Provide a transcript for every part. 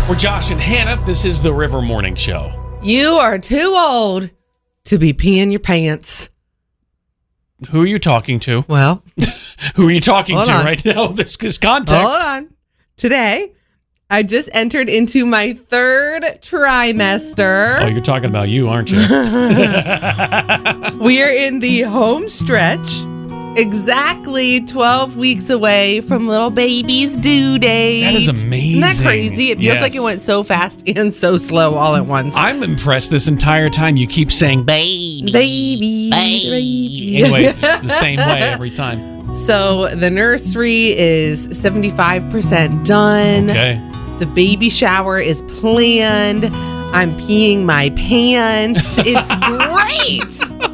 We're Josh and Hannah. This is the River Morning Show. You are too old to be peeing your pants. Who are you talking to? Well, who are you talking to on. right now? This is context. Hold on. Today, I just entered into my third trimester. Oh, you're talking about you, aren't you? We are in the home stretch. Exactly 12 weeks away from little baby's due date. That is amazing. Isn't that crazy? It feels Yes. like it went so fast and so slow all at once. I'm impressed this entire time you keep saying baby. Baby. Anyway, it's the same way every time. So the nursery is 75% done. Okay. The baby shower is planned. I'm peeing my pants. It's great.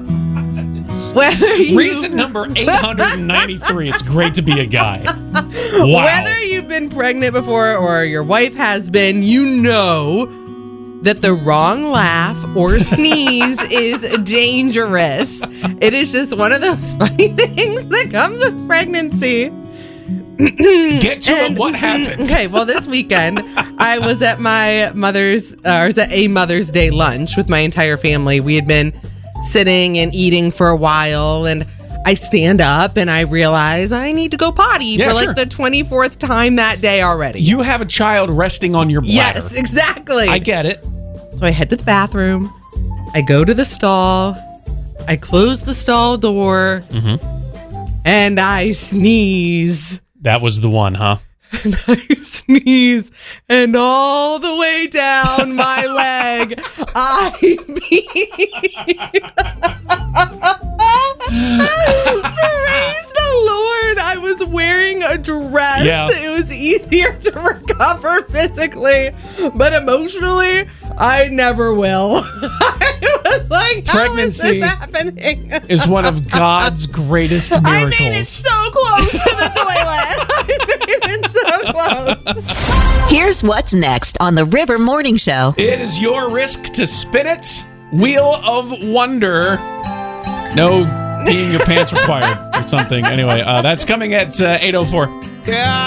Reason number 893. It's great to be a guy. Wow. Whether you've been pregnant before or your wife has been, you know that the wrong laugh or sneeze is dangerous. It is just one of those funny things that comes with pregnancy. Get to it. What happened? Okay, well, this weekend I was at a Mother's Day lunch with my entire family. We had been sitting and eating for a while, and I stand up and I realize I need to go potty for sure. the 24th time that day already. You have a child resting on your bladder. Yes, exactly. I get it. So I head to the bathroom. I go to the stall. I close the stall door. And I sneeze. That was the one, huh? And I sneeze, and all the way down my leg, I pee. Praise the Lord, I was wearing a dress. Yeah. It was easier to recover physically, but emotionally, I never will. I was like, Pregnancy how is this happening? is one of God's greatest miracles. I made it so close to the toilet. I made it so close. Here's what's next on the River Morning Show. It is your risk to spin it. Wheel of Wonder. No peeing your pants required or something. Anyway, that's coming at 8:04. Yeah.